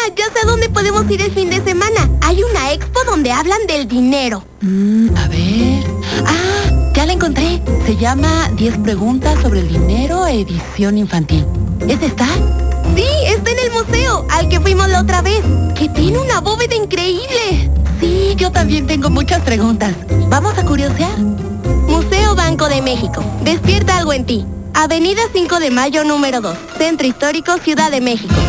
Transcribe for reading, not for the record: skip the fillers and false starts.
ya sé a dónde podemos ir el fin de semana. Hay una expo donde hablan del dinero. A ver... ¡Ah! Ya la encontré. Se llama 10 preguntas sobre el dinero, edición infantil. ¿Ese está? Sí, está en el museo, al que fuimos la otra vez, que tiene una bóveda increíble. Sí, yo también tengo muchas preguntas. ¿Vamos a curiosear? Museo Banco de México. Despierta algo en ti. Avenida 5 de Mayo, número 2. Centro Histórico, Ciudad de México.